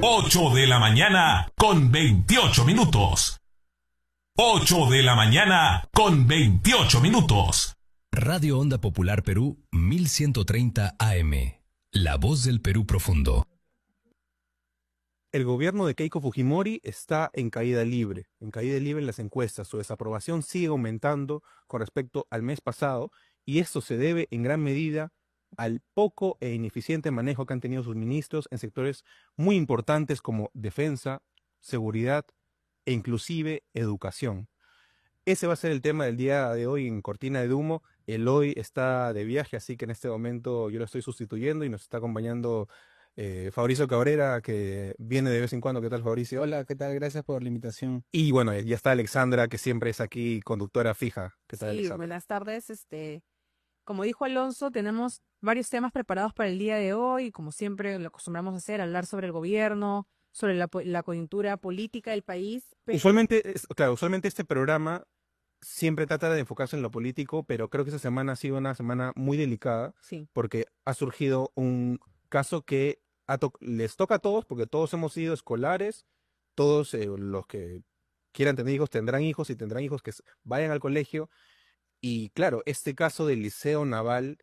8 de la mañana con 28 minutos. 8 de la mañana con 28 minutos. Radio Onda Popular Perú 1130 AM. La voz del Perú profundo. El gobierno de Keiko Fujimori está en caída libre en las encuestas. Su desaprobación sigue aumentando con respecto al mes pasado y esto se debe en gran medida al poco e ineficiente manejo que han tenido sus ministros en sectores muy importantes como defensa, seguridad e inclusive educación. Ese va a ser el tema del día de hoy en Cortina de Humo. Eloy está de viaje, así que en este momento yo lo estoy sustituyendo y nos está acompañando Fabricio Cabrera, que viene de vez en cuando. ¿Qué tal, Fabricio? Hola, ¿qué tal? Gracias por la invitación. Y bueno, ya está Alexandra, que siempre es aquí conductora fija. ¿Qué tal, Sí, Alexandra? buenas tardes. Como dijo Alonso, tenemos varios temas preparados para el día de hoy. Como siempre lo acostumbramos a hacer, hablar sobre el gobierno, sobre la coyuntura política del país. Usualmente este programa siempre trata de enfocarse en lo político, pero creo que esta semana ha sido una semana muy delicada Sí. porque ha surgido un caso que les toca a todos, porque todos hemos sido escolares, todos los que quieran tener hijos tendrán hijos y tendrán hijos que vayan al colegio. Y claro, este caso del Liceo Naval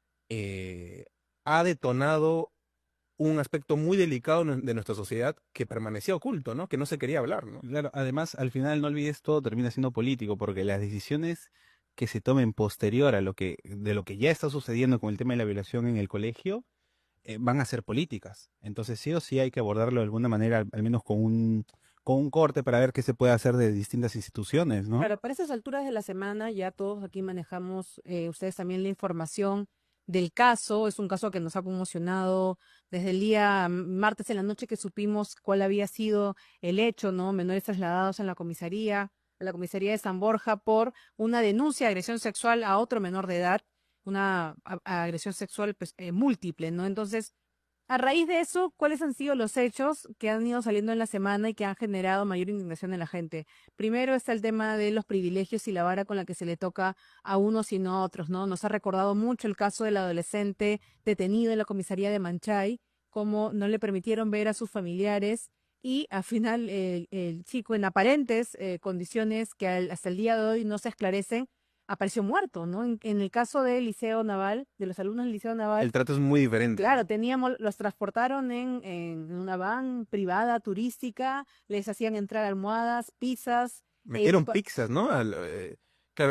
ha detonado un aspecto muy delicado de nuestra sociedad que permanecía oculto, ¿no? Que no se quería hablar, ¿no? Claro, además, al final, no olvides, todo termina siendo político, porque las decisiones que se tomen posterior a de lo que ya está sucediendo con el tema de la violación en el colegio, van a ser políticas. Entonces, sí o sí hay que abordarlo de alguna manera, al menos con un corte para ver qué se puede hacer de distintas instituciones, ¿no? Claro, para esas alturas de la semana ya todos aquí manejamos, ustedes también, la información del caso. Es un caso que nos ha conmocionado desde el día martes en la noche que supimos cuál había sido el hecho, ¿no? Menores trasladados a la comisaría de San Borja por una denuncia de agresión sexual a otro menor de edad, una agresión sexual pues, múltiple, ¿no? Entonces, a raíz de eso, ¿cuáles han sido los hechos que han ido saliendo en la semana y que han generado mayor indignación en la gente? Primero está el tema de los privilegios y la vara con la que se le toca a unos y no a otros, ¿no? Nos ha recordado mucho el caso del adolescente detenido en la comisaría de Manchay, cómo no le permitieron ver a sus familiares y al final el chico, en aparentes condiciones que hasta el día de hoy no se esclarecen, apareció muerto, ¿no? En el caso del Liceo Naval, de los alumnos del Liceo Naval. El trato es muy diferente. Claro, los transportaron en una van privada, turística, les hacían entrar almohadas, pizzas. Metieron pizzas, ¿no? Claro,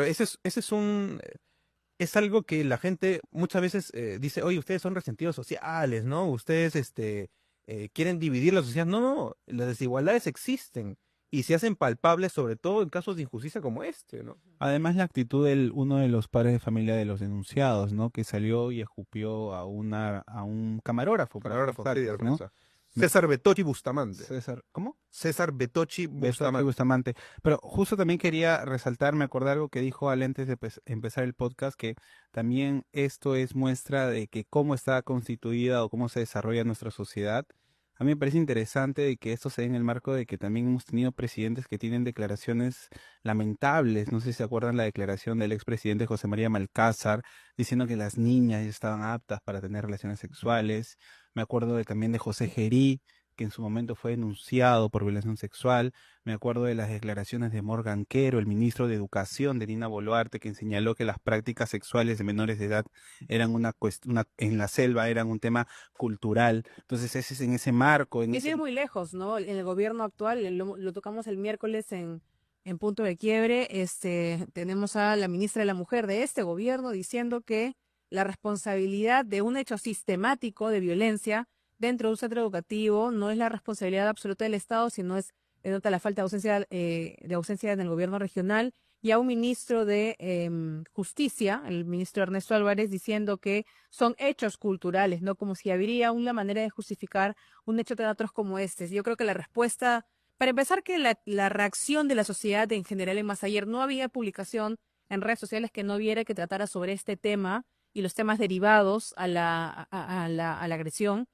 es algo que la gente muchas veces dice, oye, ustedes son resentidos sociales, ¿no? Ustedes quieren dividir la sociedad. No, las desigualdades existen y se hacen palpables, sobre todo en casos de injusticia como este, ¿no? Además, la actitud de uno de los padres de familia de los denunciados, ¿no? Que salió y escupió a un camarógrafo. ¿No? César Betocchi Bustamante. ¿Cómo? César Betocchi Bustamante. Pero justo también quería resaltar, me acordé algo que dijo Ale antes de empezar el podcast, que también esto es muestra de que cómo está constituida o cómo se desarrolla nuestra sociedad. A mí me parece interesante de que esto se dé en el marco de que también hemos tenido presidentes que tienen declaraciones lamentables. No sé si se acuerdan la declaración del expresidente José María Malcázar, diciendo que las niñas ya estaban aptas para tener relaciones sexuales. Me acuerdo también de José Gerí, que en su momento fue denunciado por violación sexual. Me acuerdo de las declaraciones de Morgan Quero, el ministro de Educación de Dina Boluarte, quien señaló que las prácticas sexuales de menores de edad eran en la selva eran un tema cultural. Entonces ese es en ese marco. Eso es muy lejos, ¿no? En el gobierno actual, lo tocamos el miércoles en Punto de Quiebre, tenemos a la ministra de la Mujer de este gobierno diciendo que la responsabilidad de un hecho sistemático de violencia dentro de un centro educativo no es la responsabilidad absoluta del Estado, sino denota la falta de ausencia en el gobierno regional, y a un ministro de Justicia, el ministro Ernesto Álvarez, diciendo que son hechos culturales, ¿no? Como si habría una manera de justificar un hecho tan atroz como este. Yo creo que la respuesta, para empezar, que la reacción de la sociedad en general en Massayer, no había publicación en redes sociales que no viera que tratara sobre este tema y los temas derivados a la agresión.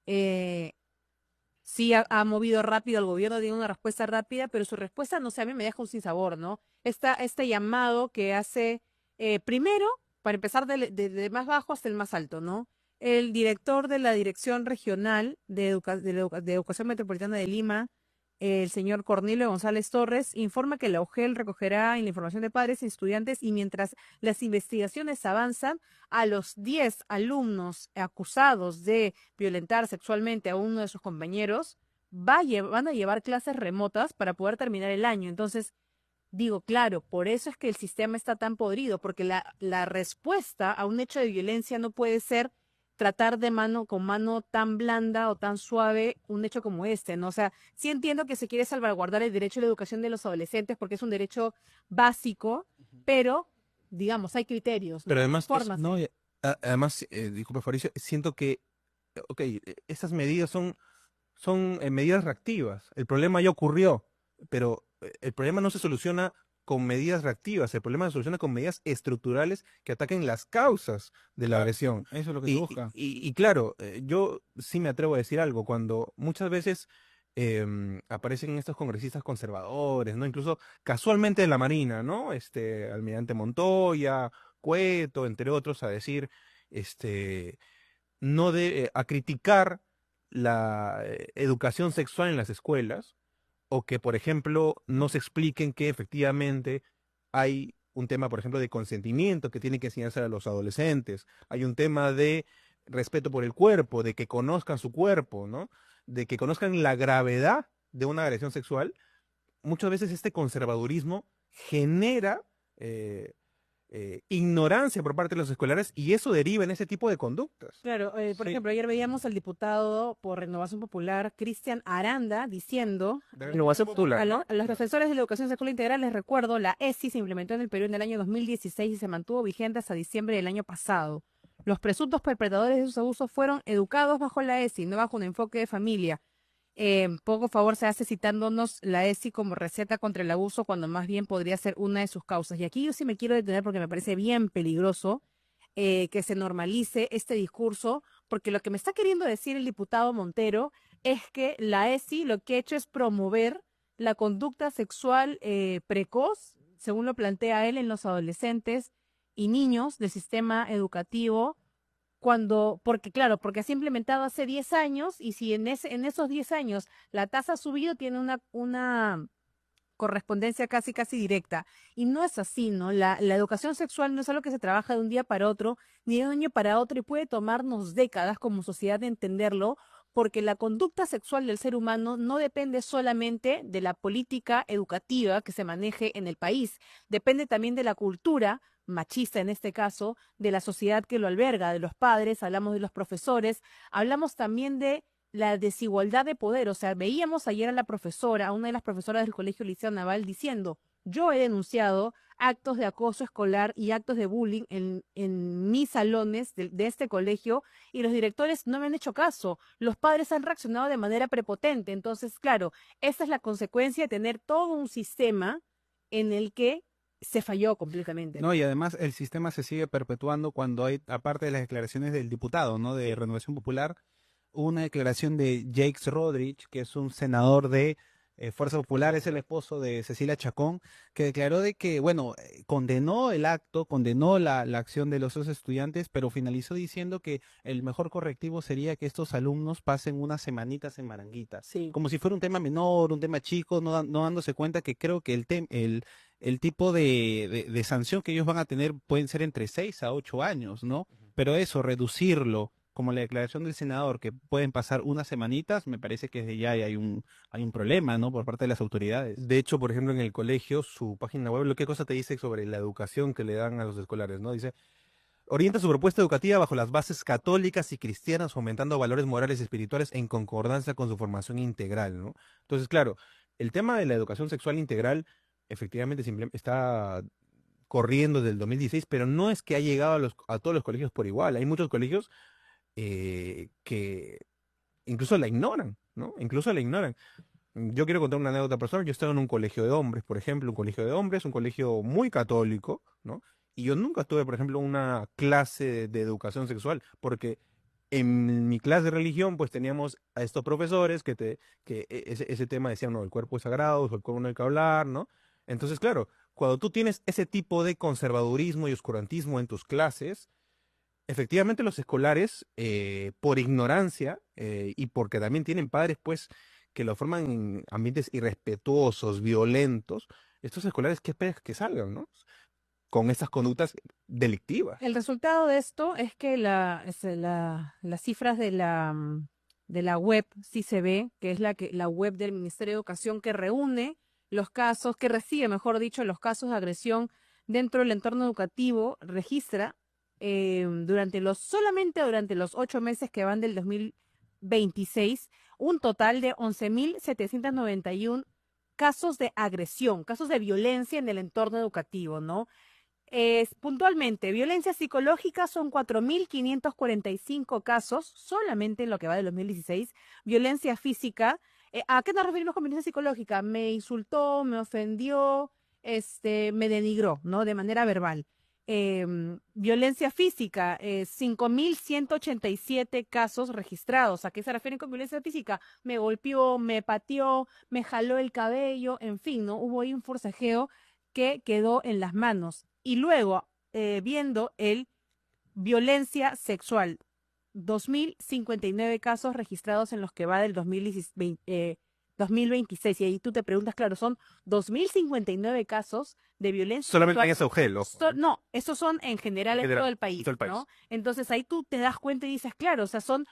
Sí ha movido rápido al gobierno, tiene una respuesta rápida, pero su respuesta, no sé, a mí me deja un sinsabor, ¿no? Este llamado que hace, primero, para empezar, de más bajo hasta el más alto, ¿no? El director de la Dirección Regional de Educación Metropolitana de Lima, el señor Cornelio González Torres, informa que la UGEL recogerá la información de padres y estudiantes y mientras las investigaciones avanzan, a los 10 alumnos acusados de violentar sexualmente a uno de sus compañeros, van a llevar clases remotas para poder terminar el año. Entonces, digo, claro, por eso es que el sistema está tan podrido, porque la respuesta a un hecho de violencia no puede ser tratar con mano tan blanda o tan suave un hecho como este, ¿no? O sea, sí entiendo que se quiere salvaguardar el derecho a la educación de los adolescentes porque es un derecho básico, pero, digamos, hay criterios, ¿no? Pero además, Formas. no, además, disculpe, Fabricio, siento que, ok, estas medidas son medidas reactivas. El problema ya ocurrió, pero el problema no se soluciona con medidas reactivas, el problema se soluciona con medidas estructurales que ataquen las causas de la agresión. Eso es lo que se busca. Y claro, yo sí me atrevo a decir algo, cuando muchas veces aparecen estos congresistas conservadores, ¿no? Incluso casualmente de la Marina, ¿no? Almirante Montoya, Cueto, entre otros, a decir, a criticar la educación sexual en las escuelas, o que, por ejemplo, no se expliquen que efectivamente hay un tema, por ejemplo, de consentimiento que tiene que enseñarse a los adolescentes, hay un tema de respeto por el cuerpo, de que conozcan su cuerpo, ¿no? De que conozcan la gravedad de una agresión sexual. Muchas veces este conservadurismo genera ignorancia por parte de los escolares y eso deriva en ese tipo de conductas. Claro, por Sí. ejemplo, ayer veíamos al diputado por Renovación Popular, Cristian Aranda, diciendo Renovación Popular. a los profesores de la educación sexual integral les recuerdo, la ESI se implementó en el Perú en el año 2016 y se mantuvo vigente hasta diciembre del año pasado. Los presuntos perpetradores de esos abusos fueron educados bajo la ESI, no bajo un enfoque de familia. Poco favor se hace citándonos la ESI como receta contra el abuso cuando más bien podría ser una de sus causas. Y aquí yo sí me quiero detener porque me parece bien peligroso que se normalice este discurso, porque lo que me está queriendo decir el diputado Montero es que la ESI lo que ha hecho es promover la conducta sexual precoz, según lo plantea él, en los adolescentes y niños del sistema educativo, porque se ha implementado hace 10 años y si en esos 10 años la tasa ha subido, tiene una correspondencia casi directa. Y no es así, ¿no? La educación sexual no es algo que se trabaja de un día para otro, ni de un año para otro, y puede tomarnos décadas como sociedad de entenderlo, porque la conducta sexual del ser humano no depende solamente de la política educativa que se maneje en el país, depende también de la cultura machista en este caso, de la sociedad que lo alberga, de los padres, hablamos de los profesores, hablamos también de la desigualdad de poder. O sea, veíamos ayer a a una de las profesoras del Colegio Liceo Naval diciendo, yo he denunciado actos de acoso escolar y actos de bullying en mis salones de este colegio y los directores no me han hecho caso. Los padres han reaccionado de manera prepotente. Entonces, claro, esa es la consecuencia de tener todo un sistema en el que se falló completamente. No, y además el sistema se sigue perpetuando cuando hay, aparte de las declaraciones del diputado, ¿no? De Renovación Popular, hubo una declaración de Jacques Rodríguez, que es un senador de Fuerza Popular, es el esposo de Cecilia Chacón, que declaró de que, bueno, condenó el acto, condenó la acción de los dos estudiantes, pero finalizó diciendo que el mejor correctivo sería que estos alumnos pasen unas semanitas en Maranguita. Sí. Como si fuera un tema menor, un tema chico, no dándose cuenta que creo que el tipo de sanción que ellos van a tener pueden ser entre 6 a 8 años, ¿no? Pero eso, reducirlo, como la declaración del senador, que pueden pasar unas semanitas, me parece que desde ya hay un problema, ¿no? Por parte de las autoridades. De hecho, por ejemplo, en el colegio, su página web, ¿qué cosa te dice sobre la educación que le dan a los escolares, ¿no? Dice, orienta su propuesta educativa bajo las bases católicas y cristianas, fomentando valores morales y espirituales en concordancia con su formación integral, ¿no? Entonces, claro, el tema de la educación sexual integral efectivamente está corriendo desde el 2016, pero no es que ha llegado a todos los colegios por igual. Hay muchos colegios que incluso la ignoran, ¿no? Incluso la ignoran. Yo quiero contar una anécdota personal. Yo estaba en un colegio de hombres, por ejemplo, un colegio de hombres, un colegio muy católico, ¿no? Y yo nunca tuve, por ejemplo, una clase de educación sexual, porque en mi clase de religión, pues teníamos a estos profesores que ese tema decían, no, el cuerpo es sagrado, el cuerpo no hay que hablar, ¿no? Entonces, claro, cuando tú tienes ese tipo de conservadurismo y oscurantismo en tus clases, efectivamente los escolares, por ignorancia y porque también tienen padres, pues, que lo forman en ambientes irrespetuosos, violentos, estos escolares, ¿qué esperas que salgan, no? Con estas conductas delictivas. El resultado de esto es que las cifras de la web sí se ve, que es la web del Ministerio de Educación que reúne los casos, que recibe, mejor dicho, los casos de agresión dentro del entorno educativo, registra solamente durante los 8 meses que van del 2026, un total de 11.791 casos de agresión, casos de violencia en el entorno educativo, ¿no? Puntualmente, violencia psicológica son 4.545 casos, solamente en lo que va del 2016. Violencia física, ¿a qué nos referimos con violencia psicológica? Me insultó, me ofendió, me denigró, ¿no? De manera verbal. Violencia física, 5.187 casos registrados. ¿A qué se refieren con violencia física? Me golpeó, me pateó, me jaló el cabello, en fin, ¿no? Hubo ahí un forcejeo que quedó en las manos. Y luego, viendo el violencia sexual, 2.059 casos registrados en los que va del 2026. Y ahí tú te preguntas, claro, son 2.059 casos de violencia Solamente en sexual. ese Augel, ojo. No, estos son en general en todo el país, ¿no? Entonces ahí tú te das cuenta y dices, claro, o sea, son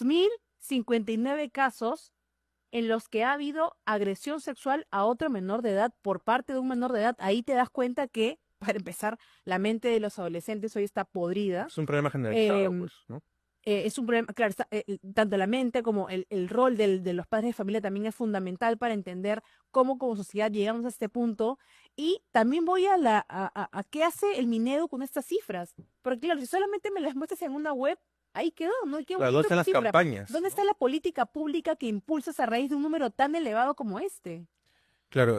2.059 casos en los que ha habido agresión sexual a otro menor de edad por parte de un menor de edad. Ahí te das cuenta que, para empezar, la mente de los adolescentes hoy está podrida. Es un problema generalizado, pues, ¿no? Es un problema, claro, tanto la mente como el rol de los padres de familia también es fundamental para entender cómo como sociedad llegamos a este punto. Y también voy a qué hace el Minedu con estas cifras. Porque claro, si solamente me las muestras en una web, ahí quedó, ¿no? ¿Y qué Claro, ¿dónde están las campañas? ¿Dónde está la política pública que impulsas a raíz de un número tan elevado como este? Claro,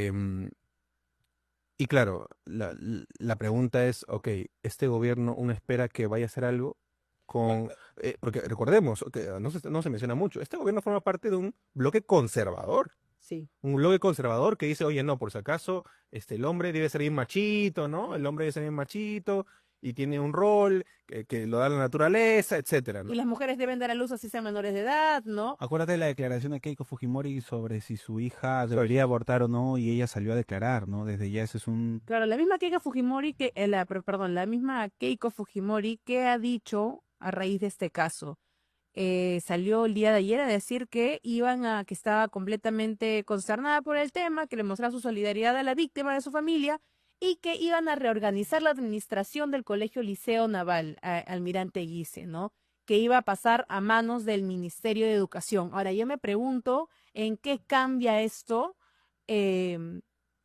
y claro, la pregunta es, ok, ¿este gobierno uno espera que vaya a hacer algo con... porque recordemos, que no se menciona mucho, este gobierno forma parte de un bloque conservador. Sí. Un bloque conservador que dice, oye, no, por si acaso, el hombre debe ser bien machito, ¿no? El hombre debe ser bien machito y tiene un rol que lo da la naturaleza, etcétera, ¿no? Y las mujeres deben dar a luz así sean menores de edad, ¿no? Acuérdate de la declaración de Keiko Fujimori sobre si su hija debería abortar o no, y ella salió a declarar, ¿no? Desde ya ese es un... Claro, la misma Keiko Fujimori la misma Keiko Fujimori que ha dicho a raíz de este caso. Salió el día de ayer a decir que que estaba completamente consternada por el tema, que le mostraba su solidaridad a la víctima de su familia y que iban a reorganizar la administración del Colegio Liceo Naval, Almirante Guise, ¿no? Que iba a pasar a manos del Ministerio de Educación. Ahora, yo me pregunto en qué cambia esto el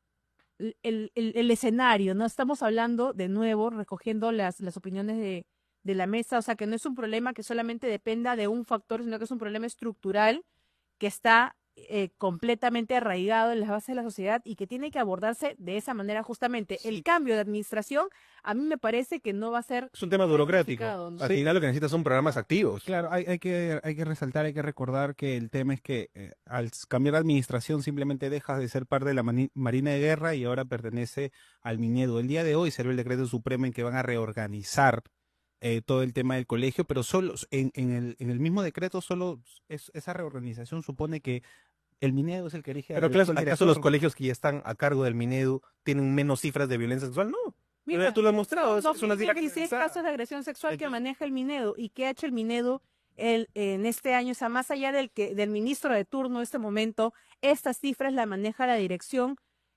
escenario, ¿no? Estamos hablando de nuevo, recogiendo las opiniones de la mesa, o sea, que no es un problema que solamente dependa de un factor, sino que es un problema estructural que está completamente arraigado en las bases de la sociedad y que tiene que abordarse de esa manera justamente. Sí. El cambio de administración, a mí me parece que no va a ser... Es un tema burocrático. ¿no? Al final lo que necesitas son programas activos. Claro, hay que resaltar, hay que recordar que el tema es que al cambiar de administración simplemente dejas de ser parte de la Marina de Guerra y ahora pertenece al Minedu. El día de hoy salió el decreto supremo en que van a reorganizar todo el tema del colegio, pero solo en el mismo decreto solo esa reorganización supone que el Minedu es el que elige. Pero claro, ¿acaso los colegios que ya están a cargo del Minedu tienen menos cifras de violencia sexual? No. Mira, tú lo has mostrado. Es una cifra 16 casos de agresión sexual que maneja el Minedu. ¿Y qué ha hecho el Minedu en este año? O sea, más allá del ministro de turno en este momento, estas cifras las maneja la dirección,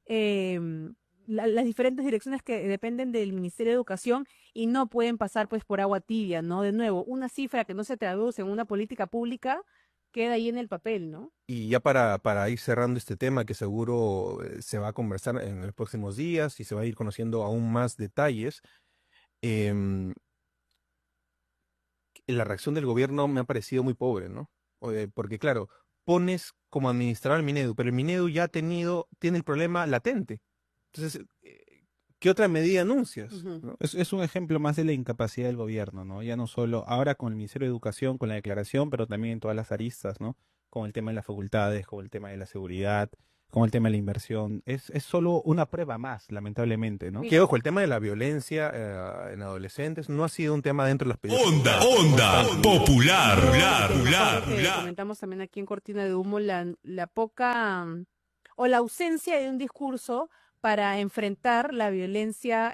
las diferentes direcciones que dependen del Ministerio de Educación y no pueden pasar pues por agua tibia, ¿no? De nuevo, una cifra que no se traduce en una política pública queda ahí en el papel, ¿no? Y ya para ir cerrando este tema, que seguro se va a conversar en los próximos días y se va a ir conociendo aún más detalles, la reacción del gobierno me ha parecido muy pobre, ¿no? Porque claro, pones como administrador al Minedu, pero el Minedu ya tiene el problema latente. Entonces, ¿qué otra medida anuncias? ¿No? Es un ejemplo más de la incapacidad del gobierno, ¿no? Ya no solo ahora con el Ministerio de Educación, con la declaración, pero también en todas las aristas, ¿no? Con el tema de las facultades, con el tema de la seguridad, con el tema de la inversión. Es solo una prueba más, lamentablemente, ¿no? Que ojo, el tema de la violencia en adolescentes no ha sido un tema dentro de los pedidos. Onda popular. Que comentamos también aquí en Cortina de Humo la poca o la ausencia de un discurso para enfrentar la violencia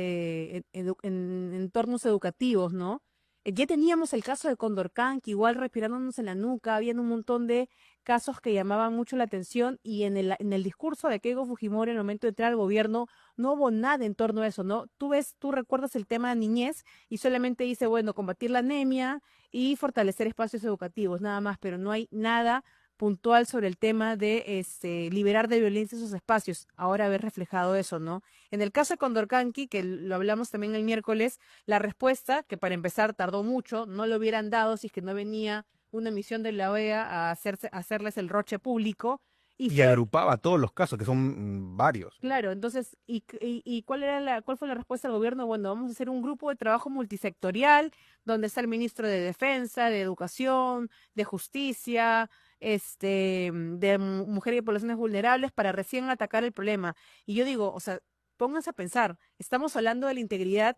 en entornos educativos, ¿no? Ya teníamos el caso de Condorcán, que igual respirándonos en la nuca, habían un montón de casos que llamaban mucho la atención y en el discurso de Keiko Fujimori en el momento de entrar al gobierno no hubo nada en torno a eso, ¿no? Tú recuerdas el tema de niñez y solamente dice, bueno, combatir la anemia y fortalecer espacios educativos, nada más, pero no hay nada puntual sobre el tema de liberar de violencia esos espacios. Ahora haber reflejado eso, ¿no? En el caso de Condorcanqui, que lo hablamos también el miércoles, la respuesta, que para empezar tardó mucho, no lo hubieran dado si es que no venía una misión de la OEA a hacerles el roche público. Y agrupaba todos los casos, que son varios. Claro, entonces, ¿y cuál fue la respuesta del gobierno? Bueno, vamos a hacer un grupo de trabajo multisectorial, donde está el ministro de Defensa, de Educación, de Justicia, de Mujeres y Poblaciones Vulnerables, para recién atacar el problema. Y yo digo, o sea, pónganse a pensar, estamos hablando de la integridad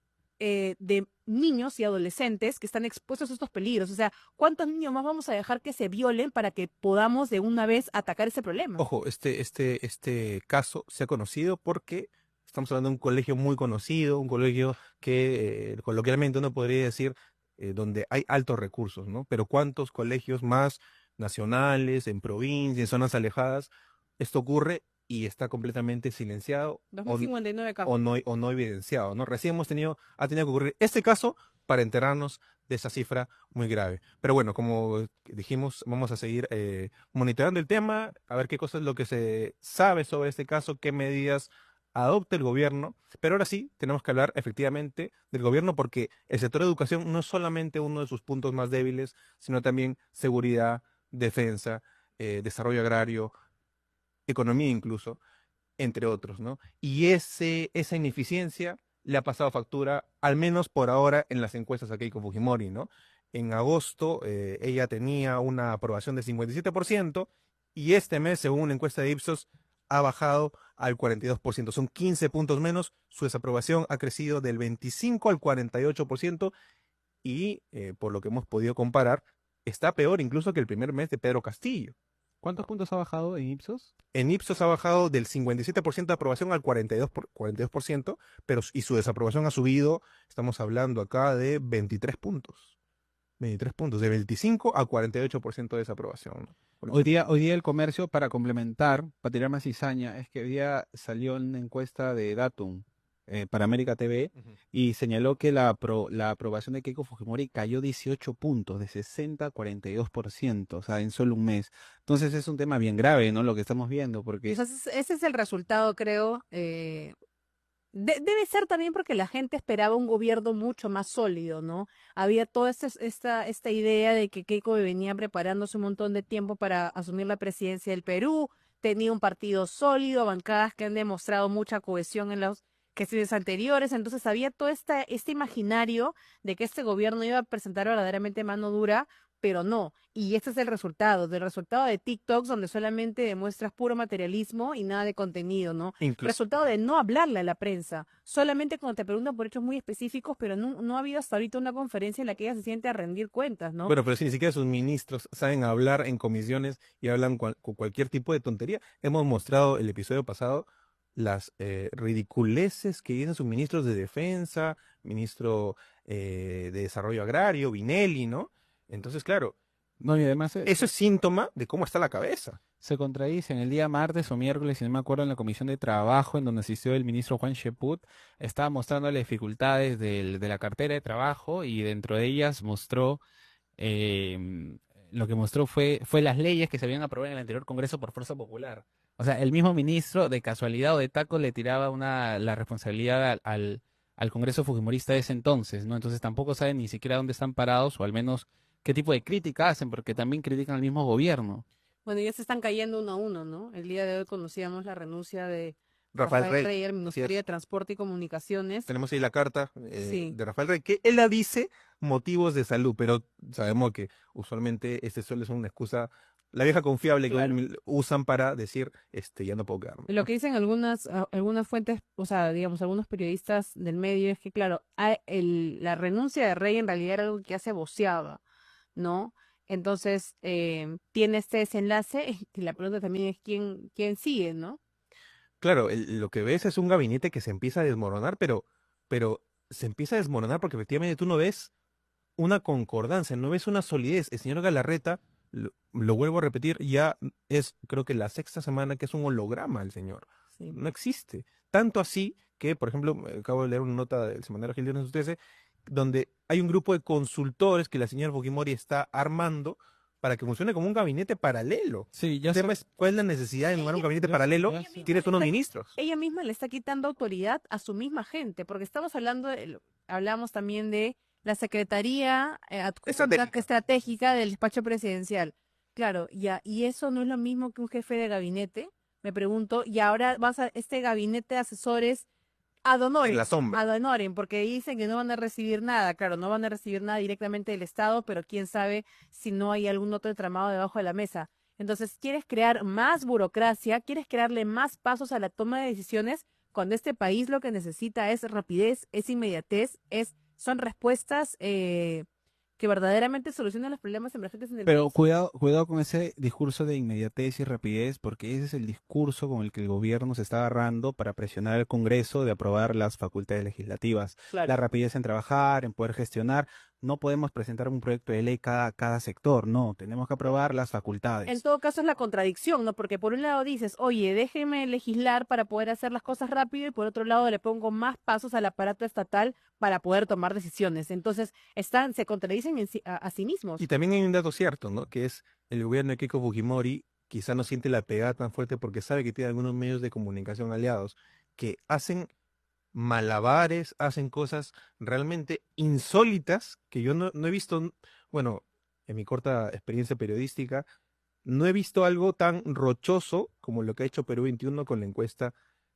de niños y adolescentes que están expuestos a estos peligros. O sea, ¿cuántos niños más vamos a dejar que se violen para que podamos de una vez atacar ese problema? Ojo, este caso se ha conocido porque estamos hablando de un colegio muy conocido, un colegio que coloquialmente uno podría decir donde hay altos recursos, ¿no? Pero ¿cuántos colegios más nacionales, en provincias, en zonas alejadas, esto ocurre y está completamente silenciado 2059 casos. o no evidenciado, ¿no? Recién ha tenido que ocurrir este caso para enterarnos de esa cifra muy grave. Pero bueno, como dijimos, vamos a seguir monitoreando el tema, a ver qué cosa es lo que se sabe sobre este caso, qué medidas adopta el gobierno. Pero ahora sí, tenemos que hablar efectivamente del gobierno porque el sector de educación no es solamente uno de sus puntos más débiles, sino también seguridad, defensa, desarrollo agrario, economía incluso, entre otros, ¿no? Y esa ineficiencia le ha pasado factura, al menos por ahora, en las encuestas a Keiko Fujimori, ¿no? En agosto ella tenía una aprobación de 57% y este mes, según una encuesta de Ipsos, ha bajado al 42%. Son 15 puntos menos. Su desaprobación ha crecido del 25 al 48% y, por lo que hemos podido comparar, está peor incluso que el primer mes de Pedro Castillo. ¿Cuántos puntos ha bajado en Ipsos? En Ipsos ha bajado del 57% de aprobación al 42%, y su desaprobación ha subido, estamos hablando acá de 23 puntos. 23 puntos, de 25 a 48% de desaprobación. Hoy día el comercio, para complementar, para tirar más cizaña, es que hoy día salió una encuesta de Datum para América TV y señaló que la aprobación de Keiko Fujimori cayó 18 puntos, de 60 a 42%, o sea, en solo un mes. Entonces es un tema bien grave, ¿no? Lo que estamos viendo, porque... Ese es el resultado, creo. Debe ser también porque la gente esperaba un gobierno mucho más sólido, ¿no? Había toda esta idea de que Keiko venía preparándose un montón de tiempo para asumir la presidencia del Perú, tenía un partido sólido, bancadas que han demostrado mucha cohesión en los gestiones anteriores, entonces había todo este imaginario de que este gobierno iba a presentar verdaderamente mano dura, pero no. Y este es el resultado, del resultado de TikToks, donde solamente demuestras puro materialismo y nada de contenido, ¿no? Resultado de no hablarle a la prensa, solamente cuando te preguntan por hechos muy específicos, pero no ha habido hasta ahorita una conferencia en la que ella se siente a rendir cuentas, ¿no? Bueno, pero si ni siquiera sus ministros saben hablar en comisiones y hablan con cualquier tipo de tontería. Hemos mostrado el episodio pasado las ridiculeces que dicen sus ministros de defensa, ministro de desarrollo agrario, Vinelli, ¿no? Entonces, claro, no, y además eso es síntoma de cómo está la cabeza. Se contradicen. El día martes o miércoles, si no me acuerdo, en la Comisión de Trabajo, en donde asistió el ministro Juan Sheput, estaba mostrando las dificultades de la cartera de trabajo y dentro de ellas mostró, lo que mostró fue las leyes que se habían aprobado en el anterior Congreso por fuerza popular. O sea, el mismo ministro, de casualidad o de taco, le tiraba la responsabilidad al Congreso Fujimorista de ese entonces, ¿no? Entonces tampoco saben ni siquiera dónde están parados o al menos qué tipo de crítica hacen, porque también critican al mismo gobierno. Bueno, ya se están cayendo uno a uno, ¿no? El día de hoy conocíamos la renuncia de Rafael Rey, el Ministerio de Transporte y Comunicaciones. Tenemos ahí la carta de Rafael Rey, que él la dice motivos de salud, pero sabemos que usualmente este suele ser una excusa la vieja confiable que Claro. usan para decir, ya no puedo quedarme. Lo que dicen algunas fuentes, o sea, digamos, algunos periodistas del medio es que, claro, la renuncia de Rey en realidad era algo que ya se voceaba, ¿no? Entonces, tiene este desenlace y la pregunta también es quién sigue, ¿no? Claro, lo que ves es un gabinete que se empieza a desmoronar, pero se empieza a desmoronar porque efectivamente tú no ves una concordancia, no ves una solidez. El señor Galarreta, lo vuelvo a repetir, ya es creo que la sexta semana que es un holograma el señor. Sí. No existe. Tanto así que, por ejemplo, acabo de leer una nota del semanario Gil de 13, donde hay un grupo de consultores que la señora Fujimori está armando para que funcione como un gabinete paralelo. Sí, ya El tema es cuál es la necesidad de nombrar un gabinete paralelo si tienes unos ministros. Ella misma le está quitando autoridad a su misma gente, porque estamos hablando hablamos también de la Secretaría Estratégica del Despacho Presidencial. Claro, ya, y eso no es lo mismo que un jefe de gabinete, me pregunto, y ahora este gabinete de asesores ad honorem, En la sombra. ad honorem, porque dicen que no van a recibir nada, claro, no van a recibir nada directamente del Estado, pero quién sabe si no hay algún otro tramado debajo de la mesa. Entonces, ¿quieres crear más burocracia? ¿Quieres crearle más pasos a la toma de decisiones? Cuando este país lo que necesita es rapidez, es inmediatez, son respuestas que verdaderamente solucionan los problemas emergentes en el Pero país. cuidado con ese discurso de inmediatez y rapidez, porque ese es el discurso con el que el gobierno se está agarrando para presionar al Congreso de aprobar las facultades legislativas. Claro. La rapidez en trabajar, en poder gestionar. No podemos presentar un proyecto de ley cada sector, no, tenemos que aprobar las facultades. En todo caso es la contradicción, ¿no? Porque por un lado dices, oye, déjeme legislar para poder hacer las cosas rápido y por otro lado le pongo más pasos al aparato estatal para poder tomar decisiones. Entonces se contradicen a sí mismos. Y también hay un dato cierto, ¿no? Que es el gobierno de Keiko Fujimori quizá no siente la pegada tan fuerte porque sabe que tiene algunos medios de comunicación aliados que hacen malabares, hacen cosas realmente insólitas que yo no he visto, bueno, en mi corta experiencia periodística, no he visto algo tan rochoso como lo que ha hecho Perú 21 con la encuesta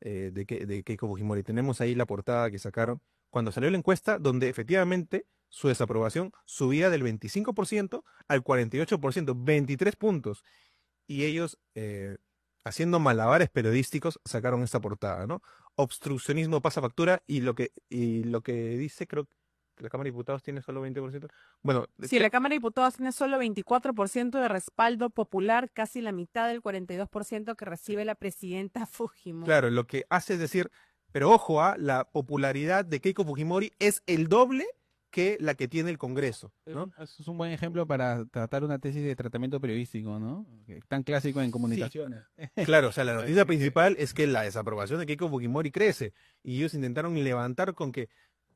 de Keiko Fujimori. Tenemos ahí la portada que sacaron cuando salió la encuesta, donde efectivamente su desaprobación subía del 25% al 48%, 23 puntos. Y ellos, haciendo malabares periodísticos, sacaron esta portada, ¿no? Obstruccionismo pasa factura y lo que dice, creo que la Cámara de Diputados tiene solo 20%. Bueno, Sí, la Cámara de Diputados tiene solo 24% de respaldo popular, casi la mitad del 42% que recibe la presidenta Fujimori. claro, lo que hace es decir, pero ojo, la popularidad de Keiko Fujimori es el doble que la que tiene el Congreso, ¿no? Eso es un buen ejemplo para tratar una tesis de tratamiento periodístico, ¿no? Tan clásico en comunicaciones. Claro, o sea, la noticia principal es que la desaprobación de Keiko Fujimori crece y ellos intentaron levantar con que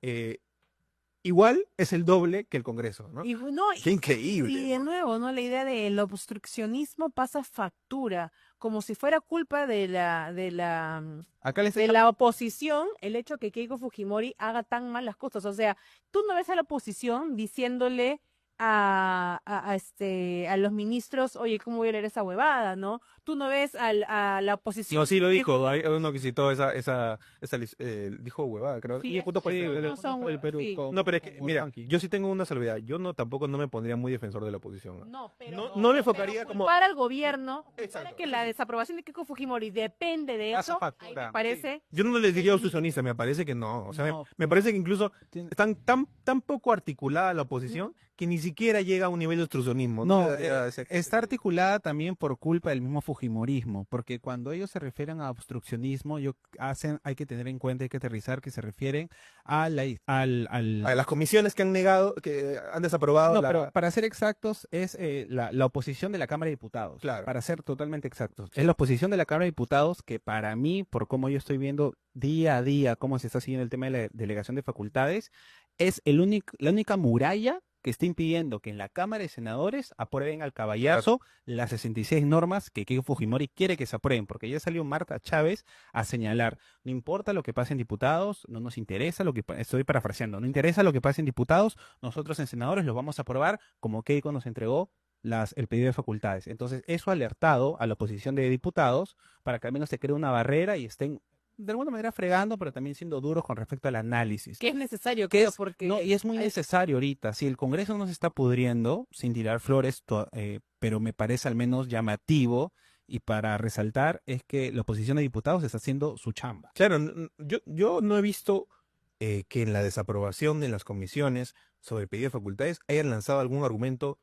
igual es el doble que el Congreso, ¿no? ¡Qué increíble! Y de nuevo, ¿no? La idea del obstruccionismo pasa factura, como si fuera culpa de Acá les de la oposición el hecho que Keiko Fujimori haga tan mal las cosas. O sea, tú no ves a la oposición diciéndole a los ministros, oye, ¿cómo voy a leer esa huevada, no? Tú no ves a la oposición. No, sí lo dijo, hay uno que citó dijo huevada, creo. Sí, Y puntos por ahí, no son- el Perú sí. No, pero es que, con mira, Wolfgang. yo sí tengo una salvedad. Yo tampoco no me pondría muy defensor de la oposición, ¿no? No, pero No me enfocaría como... para el gobierno, Exacto, para que la desaprobación de Keiko Fujimori depende de Pasa eso, factura. ahí me parece. Yo no les diría obstruccionista, me parece que no. O sea, No. me parece que incluso Tiene- están tan poco articulada la oposición que ni siquiera llega a un nivel de obstruccionismo. No, Está está articulada también por culpa del mismo Fujimorismo, porque cuando ellos se refieren a obstruccionismo, hay que tener en cuenta, hay que aterrizar que se refieren a a las comisiones que han negado, que han desaprobado No, la... pero para ser exactos, es la oposición de la Cámara de Diputados. Claro. Para ser totalmente exactos. Es la oposición de la Cámara de Diputados que para mí, por cómo yo estoy viendo día a día cómo se está siguiendo el tema de la delegación de facultades, es la única muralla que está impidiendo que en la Cámara de Senadores aprueben al caballazo las 66 normas que Keiko Fujimori quiere que se aprueben, porque ya salió Marta Chávez a señalar, no importa lo que pase en diputados, no nos interesa estoy parafraseando, no interesa lo que pase en diputados, nosotros en senadores lo vamos a aprobar como Keiko nos entregó el pedido de facultades. Entonces, eso ha alertado a la oposición de diputados para que al menos se cree una barrera y estén de alguna manera fregando, pero también siendo duros con respecto al análisis. Que es necesario, Que creo, es, porque no, y es muy necesario ahorita. Si el Congreso no se está pudriendo, sin tirar flores, pero me parece al menos llamativo y para resaltar es que la oposición de diputados está haciendo su chamba. Claro, yo no he visto que en la desaprobación de las comisiones sobre el pedido de facultades hayan lanzado algún argumento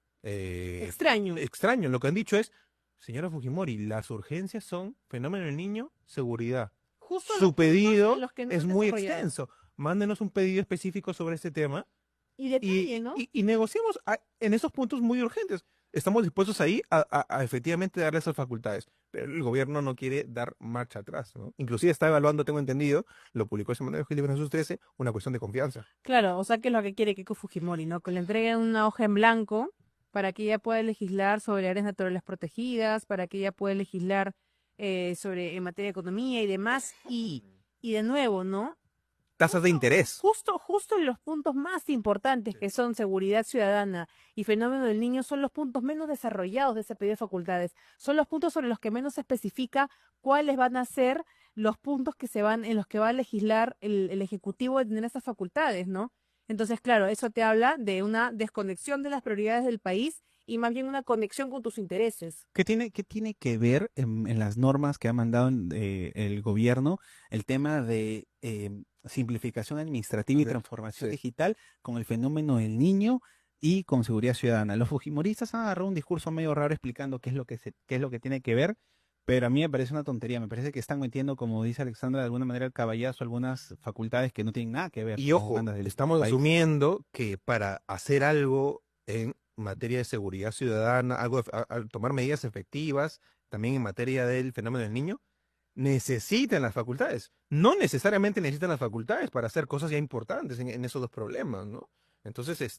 extraño. extraño. Lo que han dicho es, señora Fujimori, las urgencias son fenómeno del niño, seguridad. Justo Su pedido los que no es han muy desarrollado. extenso. Mándenos un pedido específico sobre este tema Y detalle, ¿no? y negociemos en esos puntos muy urgentes. Estamos dispuestos ahí a efectivamente darle esas facultades, pero el gobierno no quiere dar marcha atrás, ¿no? Inclusive está evaluando, tengo entendido, lo publicó Semana de Julio de 2013, una cuestión de confianza. Claro, o sea, que es lo que quiere Keiko Fujimori, ¿no? Que le entreguen una hoja en blanco para que ella pueda legislar sobre áreas naturales protegidas, para que ella pueda legislar sobre en materia de economía y demás. Y de nuevo, ¿no? Tasas de interés. Justo en los puntos más importantes, que son seguridad ciudadana y fenómeno del niño, son los puntos menos desarrollados de ese pedido de facultades. Son los puntos sobre los que menos se especifica cuáles van a ser los puntos en los que va a legislar el Ejecutivo de tener esas facultades, ¿no? Entonces, claro, eso te habla de una desconexión de las prioridades del país y más bien una conexión con tus intereses. ¿Qué tiene que ver en las normas que ha mandado el gobierno el tema de simplificación administrativa y transformación Sí. digital con el fenómeno del niño y con seguridad ciudadana? Los fujimoristas han agarrado un discurso medio raro explicando qué es lo que tiene que ver, pero a mí me parece una tontería. Me parece que están metiendo, como dice Alexandra, de alguna manera el caballazo algunas facultades que no tienen nada que ver Y con ojo, demandas del estamos país. asumiendo que para hacer algo en materia de seguridad ciudadana, tomar medidas efectivas, también en materia del fenómeno del niño, necesitan las facultades. No necesariamente necesitan las facultades para hacer cosas ya importantes en esos dos problemas, ¿no? Entonces,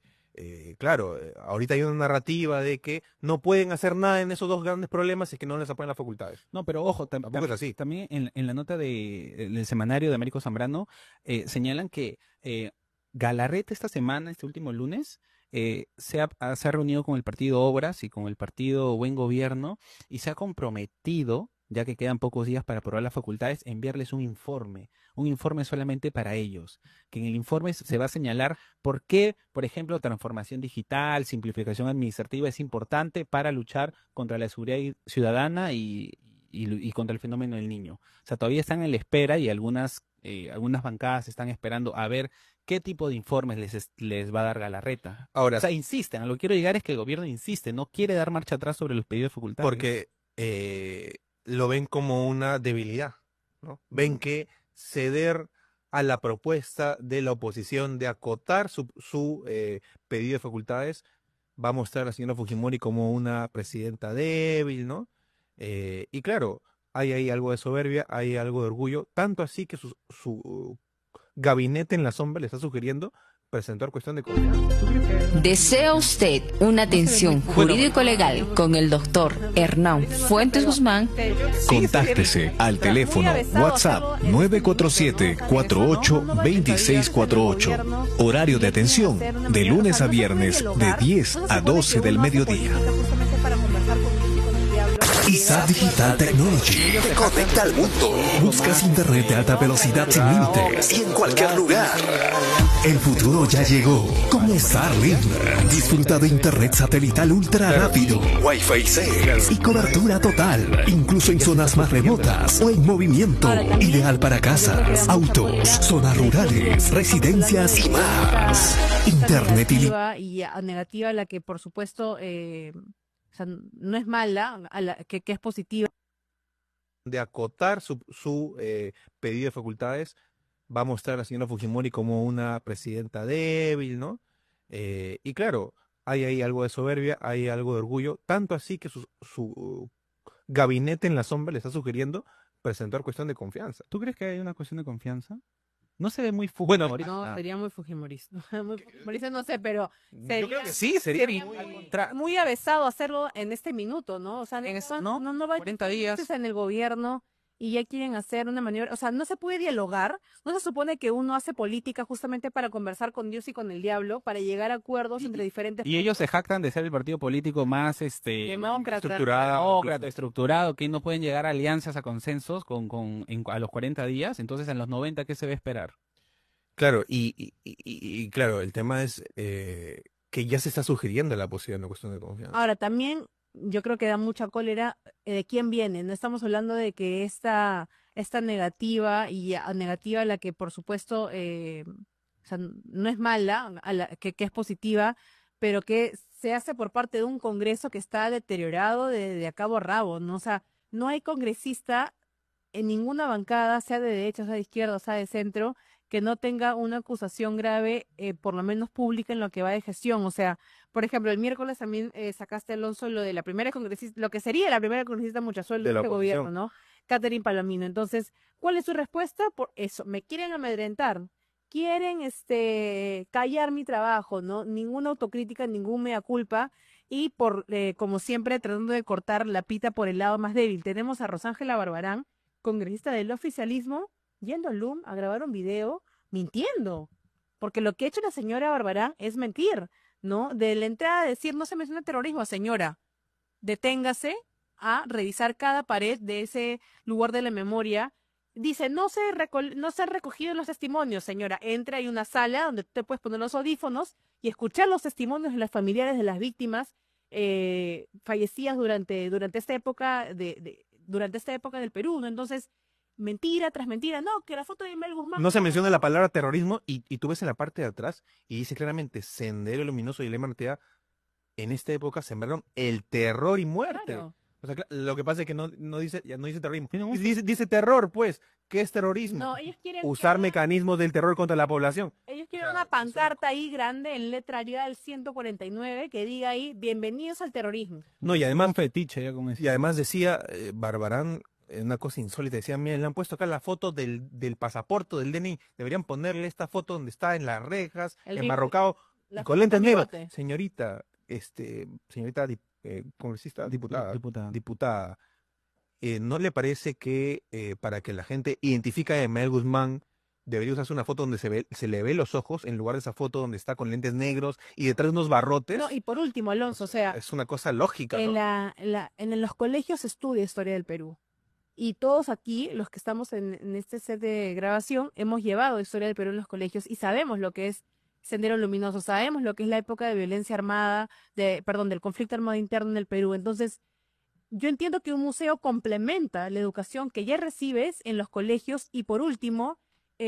claro, ahorita hay una narrativa de que no pueden hacer nada en esos dos grandes problemas y que no les apoyan las facultades. No, pero ojo, Tampoco es así. también en la nota del semanario de Américo Zambrano señalan que Galarreta esta semana, este último lunes, se ha reunido con el partido Obras y con el partido Buen Gobierno y se ha comprometido, ya que quedan pocos días para aprobar las facultades, enviarles un informe solamente para ellos, que en el informe se va a señalar por qué, por ejemplo, transformación digital, simplificación administrativa es importante para luchar contra la seguridad ciudadana y contra el fenómeno del niño. O sea, todavía están en la espera y algunas bancadas están esperando a ver qué tipo de informes les va a dar Galarreta. Ahora, O sea, insisten, a lo que quiero llegar es que el gobierno insiste, no quiere dar marcha atrás sobre los pedidos de facultades. porque lo ven como una debilidad, ¿no? Ven que ceder a la propuesta de la oposición de acotar su pedido de facultades va a mostrar a la señora Fujimori como una presidenta débil, ¿no? Y claro, hay ahí algo de soberbia, hay algo de orgullo, tanto así que su gabinete en la sombra le está sugiriendo presentar cuestión de confianza. ¿Desea usted una atención jurídico-legal con el doctor Hernán Fuentes Guzmán? Contáctese al teléfono WhatsApp 947-482648. Horario de atención de lunes a viernes de 10 a 12 del mediodía. ISA Digital Technology te conecta al mundo. Buscas internet de alta velocidad sin límites y en cualquier lugar. El futuro ya llegó con Starlink. Disfruta de internet satelital ultra rápido, Wi-Fi 6 y cobertura total, incluso en zonas más remotas o en movimiento. Ideal para casas, autos, zonas rurales, residencias y más. Internet ilimitado. Y negativa la que, por supuesto, o sea, no es mala, que es positiva. De acotar su pedido de facultades va a mostrar a la señora Fujimori como una presidenta débil, ¿no? Y claro, hay ahí algo de soberbia, hay algo de orgullo, tanto así que su gabinete en la sombra le está sugiriendo presentar cuestión de confianza. ¿Tú crees que hay una cuestión de confianza? No se ve muy Bueno, fujimorista. No, sería muy fujimorista. Muy fujimorista, no sé, pero Yo creo que sí, sería muy avesado hacerlo en este minuto, ¿no? O sea, No, no va 40 días. en el gobierno y ya quieren hacer una maniobra, o sea, no se puede dialogar, no se supone que uno hace política justamente para conversar con Dios y con el diablo, para llegar a acuerdos entre diferentes Y ellos se jactan de ser el partido político más demócratas. estructurado, que no pueden llegar a alianzas, a consensos a los 40 días, entonces en los 90, ¿qué se va a esperar? Claro, y claro, el tema es que ya se está sugiriendo la posibilidad de una cuestión de confianza. Ahora, también yo creo que da mucha cólera de quién viene. No estamos hablando de que esta negativa y negativa la que por supuesto o sea, no es mala, que es positiva, pero que se hace por parte de un Congreso que está deteriorado de a cabo a rabo, ¿no? O sea, no hay congresista en ninguna bancada, sea de derecha, sea de izquierda, sea de centro, que no tenga una acusación grave, por lo menos pública, en lo que va de gestión. O sea, por ejemplo, el miércoles también sacaste, Alonso, lo de la primera congresista, lo que sería la primera congresista mucha sueldo De de la este oposición. gobierno, ¿no? Catherine Palomino. Entonces, ¿cuál es su respuesta? Por eso, me quieren amedrentar, quieren callar mi trabajo, ¿no? Ninguna autocrítica, ningún mea culpa, y como siempre, tratando de cortar la pita por el lado más débil. Tenemos a Rosángela Barbarán, congresista del oficialismo, yendo al LUM a grabar un video mintiendo, porque lo que ha hecho la señora Barbarán es mentir, ¿no? De la entrada a decir no se menciona terrorismo, señora, deténgase a revisar cada pared de ese lugar de la memoria. Dice, no se han recogido los testimonios, señora. Entra, hay una sala donde te puedes poner los audífonos y escuchar los testimonios de las familiares de las víctimas fallecidas durante esta época durante esta época del Perú, ¿no? Entonces, mentira tras mentira, no, que la foto de Mel Guzmán. No se menciona la palabra terrorismo y tú ves en la parte de atrás y dice claramente Sendero Luminoso y Lema Artea en esta época sembraron el terror y muerte. Claro. O sea, lo que pasa es que no dice terrorismo. Dice terror, pues. ¿Qué es terrorismo? No, ellos quieren Usar mecanismos del terror contra la población. Ellos quieren una pancarta ahí grande en letra arial 149 que diga ahí, bienvenidos al terrorismo. No, y además, Un fetiche ya con eso. y además decía Barbarán, una cosa insólita, decía, miren, le han puesto acá la foto del pasaporte, del DNI, deberían ponerle esta foto donde está en las rejas, enmarrocado, y con lentes negros. Señorita, congresista, diputada, ¿no le parece que para que la gente identifique a Mel Guzmán debería usarse una foto donde se le ve los ojos en lugar de esa foto donde está con lentes negros y detrás de unos barrotes? No, y por último, Alonso, o sea, es una cosa lógica, ¿no? en los colegios se estudia historia del Perú. Y todos aquí, los que estamos en este set de grabación, hemos llevado historia del Perú en los colegios y sabemos lo que es Sendero Luminoso, sabemos lo que es la época de violencia armada, del conflicto armado interno en el Perú. Entonces, yo entiendo que un museo complementa la educación que ya recibes en los colegios y, por último,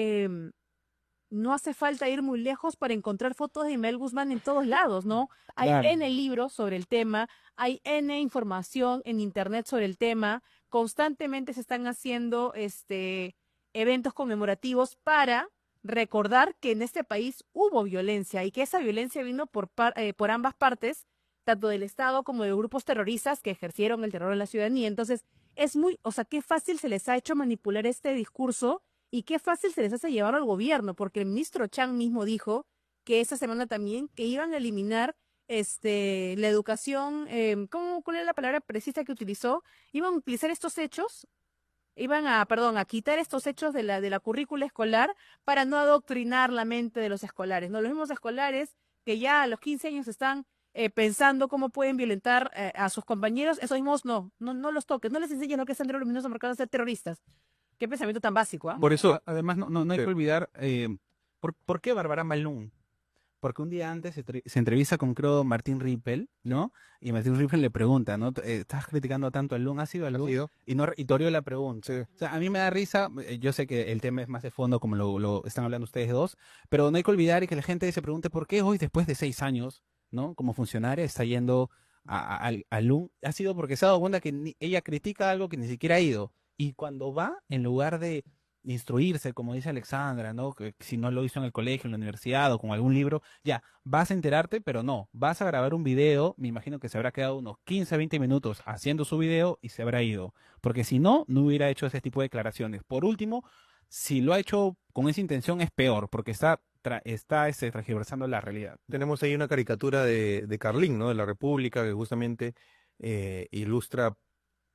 no hace falta ir muy lejos para encontrar fotos de Mel Guzmán en todos lados, ¿no? Hay Claro. N libros sobre el tema, hay N información en internet sobre el tema, constantemente se están haciendo eventos conmemorativos para recordar que en este país hubo violencia y que esa violencia vino por ambas partes, tanto del Estado como de grupos terroristas que ejercieron el terror en la ciudadanía. Entonces, o sea, qué fácil se les ha hecho manipular este discurso y qué fácil se les hace llevar al gobierno, porque el ministro Chang mismo dijo que esa semana también que iban a eliminar la educación, ¿cuál es la palabra precisa que utilizó? Iban a utilizar estos hechos, a quitar estos hechos de la currícula escolar para no adoctrinar la mente de los escolares, ¿no? Los mismos escolares que ya a los 15 años están pensando cómo pueden violentar a sus compañeros, esos mismos no los toques, no les enseñes lo que es Sendero Luminoso porque van a ser terroristas. Qué pensamiento tan básico, ¿ah? Por eso, Además, no hay que olvidar, ¿por qué Barbarán Malún? Porque un día antes se entrevista con, creo, Martín Rippel, ¿no? Y Martín Rippel le pregunta, ¿no? ¿Estás criticando tanto al LUN? ¿Has ido al LUN? Y Torio la pregunta. sí. O sea, a mí me da risa, yo sé que el tema es más de fondo, como lo están hablando ustedes dos, pero no hay que olvidar y que la gente se pregunte por qué hoy, después de 6 años, ¿no? Como funcionaria, está yendo al LUN. Ha sido porque se ha dado cuenta que ella critica algo que ni siquiera ha ido. Y cuando va, en lugar de instruirse, como dice Alexandra, ¿no? Que si no lo hizo en el colegio, en la universidad o con algún libro, ya, vas a enterarte, pero no, vas a grabar un video, me imagino que se habrá quedado unos 15, 20 minutos haciendo su video y se habrá ido, porque si no, no hubiera hecho ese tipo de declaraciones. Por último, si lo ha hecho con esa intención es peor, porque está transgiversando la realidad. Tenemos ahí una caricatura de Carlín, ¿no? De la República, que justamente ilustra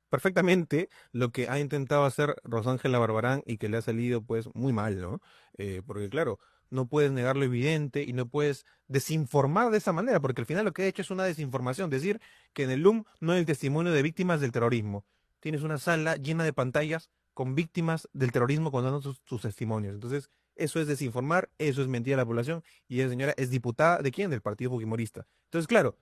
perfectamente lo que ha intentado hacer Rosángela Barbarán y que le ha salido pues muy mal, ¿no? Porque claro, no puedes negar lo evidente y no puedes desinformar de esa manera, porque al final lo que ha hecho es una desinformación, decir que en el LUM no hay el testimonio de víctimas del terrorismo. Tienes una sala llena de pantallas con víctimas del terrorismo contando sus testimonios. Entonces, eso es desinformar, eso es mentir a la población, y esa señora es diputada ¿de quién? Del Partido Fujimorista. Entonces, claro,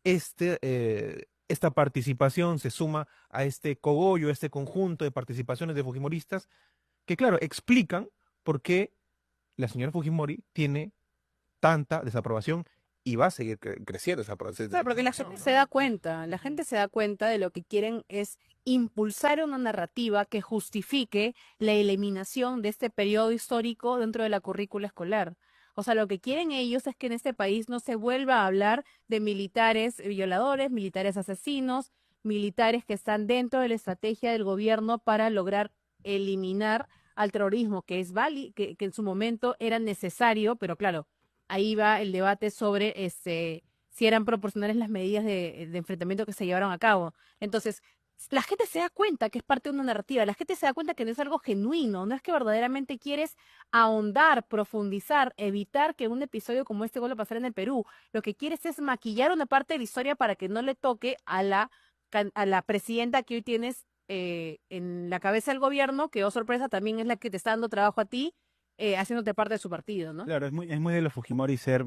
esta participación se suma a este cogollo, a este conjunto de participaciones de fujimoristas que, claro, explican por qué la señora Fujimori tiene tanta desaprobación y va a seguir creciendo esa desaprobación. Claro, porque la gente se da cuenta de lo que quieren es impulsar una narrativa que justifique la eliminación de este periodo histórico dentro de la currícula escolar. O sea, lo que quieren ellos es que en este país no se vuelva a hablar de militares violadores, militares asesinos, militares que están dentro de la estrategia del gobierno para lograr eliminar al terrorismo, que es que en su momento era necesario, pero claro, ahí va el debate sobre si eran proporcionales las medidas de enfrentamiento que se llevaron a cabo. Entonces, la gente se da cuenta que es parte de una narrativa, la gente se da cuenta que no es algo genuino, no es que verdaderamente quieres ahondar, profundizar, evitar que un episodio como este vuelva a pasar en el Perú. Lo que quieres es maquillar una parte de la historia para que no le toque a la presidenta que hoy tienes en la cabeza del gobierno, que, oh sorpresa, también es la que te está dando trabajo a ti, haciéndote parte de su partido, ¿no? Claro, es muy de los Fujimori ser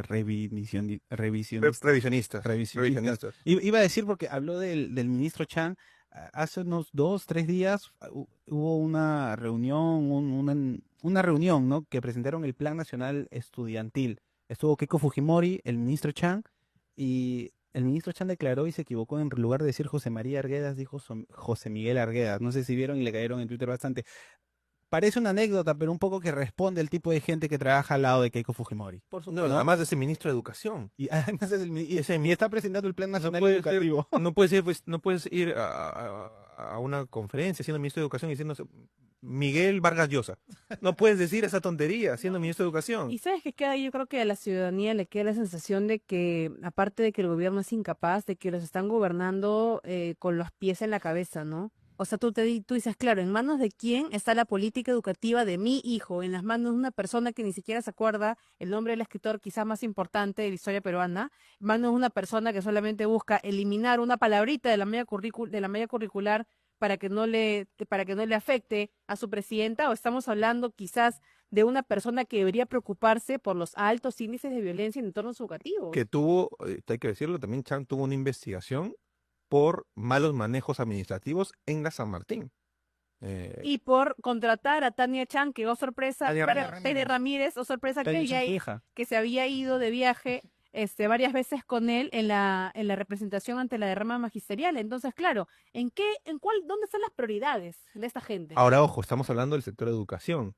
revisionistas. Revisionistas. Iba a decir porque habló del ministro Chang. Hace unos 2-3 días hubo una reunión, una reunión, ¿no? Que presentaron el Plan Nacional Estudiantil. Estuvo Keiko Fujimori, el ministro Chang, y el ministro Chang declaró y se equivocó, en lugar de decir José María Arguedas, dijo José Miguel Arguedas. No sé si vieron y le cayeron en Twitter bastante. Parece una anécdota, pero un poco que responde al tipo de gente que trabaja al lado de Keiko Fujimori. Por supuesto, no, además de ese ministro de Educación. Y además y está presentando el Plan Nacional Educativo. No puedes ir a una conferencia siendo ministro de Educación y diciendo Miguel Vargas Llosa. No puedes decir esa tontería siendo ministro de Educación. Y sabes que yo creo que a la ciudadanía le queda la sensación de que, aparte de que el gobierno es incapaz, de que los están gobernando con los pies en la cabeza, ¿no? O sea, tú dices, claro, ¿en manos de quién está la política educativa de mi hijo? En las manos de una persona que ni siquiera se acuerda el nombre del escritor quizás más importante de la historia peruana, en manos de una persona que solamente busca eliminar una palabrita de la malla curricular para que no le afecte a su presidenta, o estamos hablando quizás de una persona que debería preocuparse por los altos índices de violencia en entornos educativos. Que tuvo, hay que decirlo, también Chang tuvo una investigación por malos manejos administrativos en la San Martín. Y por contratar a Tania Chang, que, oh sorpresa, Tania Ramírez, oh sorpresa, que se había ido de viaje varias veces con él en la representación ante la derrama magisterial. Entonces, claro, ¿dónde están las prioridades de esta gente? Ahora, ojo, estamos hablando del sector de educación.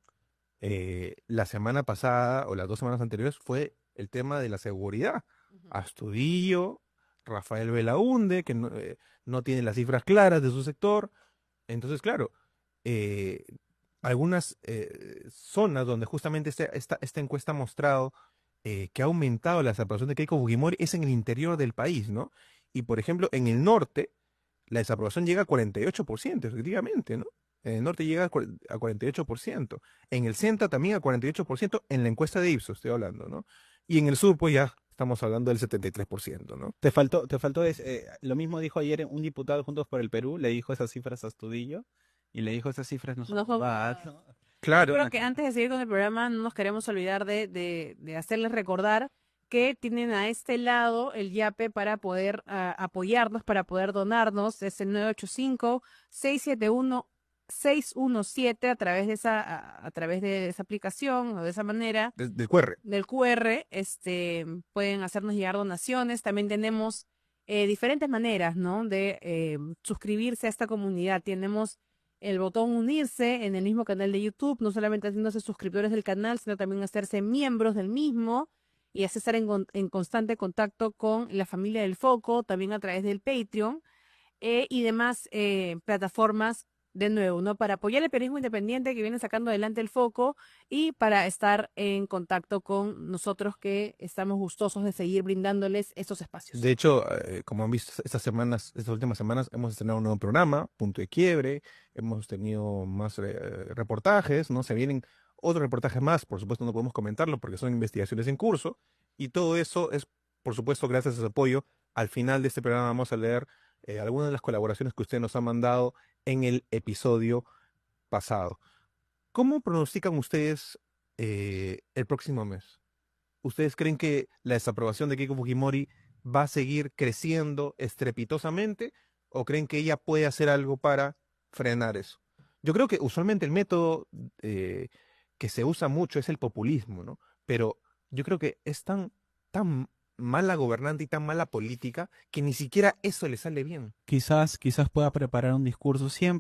La semana pasada o las 2 semanas anteriores fue el tema de la seguridad. Astudillo, Rafael Belaunde, que no tiene las cifras claras de su sector. Entonces, claro, algunas zonas donde justamente esta encuesta ha mostrado que ha aumentado la desaprobación de Keiko Fujimori es en el interior del país, ¿no? Y, por ejemplo, en el norte, la desaprobación llega a 48%, efectivamente, ¿no? En el norte llega a 48%. En el centro también a 48%, en la encuesta de Ipsos, estoy hablando, ¿no? Y en el sur, pues ya estamos hablando del 73%, ¿no? Te faltó lo mismo dijo ayer un diputado de Juntos por el Perú, le dijo esas cifras a Astudillo, y le dijo esas cifras no son verdad, ¿no? Claro. Yo creo que antes de seguir con el programa, no nos queremos olvidar de hacerles recordar que tienen a este lado el YAPE para poder apoyarnos, para poder donarnos. Es el 985-671-617 a través de esa aplicación o de esa manera. Del QR. Del QR, pueden hacernos llegar donaciones. También tenemos diferentes maneras, ¿no? De suscribirse a esta comunidad. Tenemos el botón unirse en el mismo canal de YouTube, no solamente haciéndose suscriptores del canal, sino también hacerse miembros del mismo y así estar en constante contacto con la familia del Foco, también a través del Patreon y demás plataformas de nuevo, ¿no? Para apoyar el periodismo independiente que viene sacando adelante el foco y para estar en contacto con nosotros que estamos gustosos de seguir brindándoles estos espacios. De hecho, como han visto estas últimas semanas, hemos estrenado un nuevo programa, Punto de Quiebre, hemos tenido más reportajes, ¿no? Se vienen otros reportajes más, por supuesto no podemos comentarlo porque son investigaciones en curso, y todo eso es, por supuesto, gracias a su apoyo. Al final de este programa vamos a leer algunas de las colaboraciones que ustedes nos han mandado en el episodio pasado. ¿Cómo pronostican ustedes el próximo mes? ¿Ustedes creen que la desaprobación de Keiko Fujimori va a seguir creciendo estrepitosamente o creen que ella puede hacer algo para frenar eso? Yo creo que usualmente el método que se usa mucho es el populismo, ¿no? Pero yo creo que es tan mala gobernante y tan mala política que ni siquiera eso le sale bien. Quizás pueda preparar un discurso siempre.